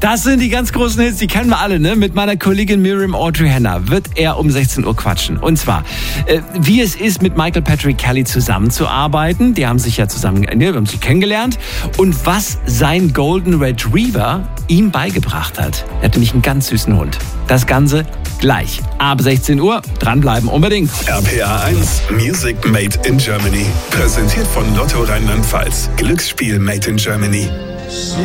Das sind die ganz großen Hits, die kennen wir alle, ne? Mit meiner Kollegin Miriam Audrey Henner wird er um 16 Uhr quatschen. Und zwar, wie es ist, mit Michael Patrick Kelly zusammenzuarbeiten. Die haben sich ja haben sich kennengelernt. Und was sein Golden Retriever ihm beigebracht hat. Er hat nämlich einen ganz süßen Hund. Das Ganze gleich. Ab 16 Uhr. Dranbleiben unbedingt. RPA 1 Music Made in Germany. Präsentiert von Lotto Rheinland-Pfalz. Glücksspiel Made in Germany.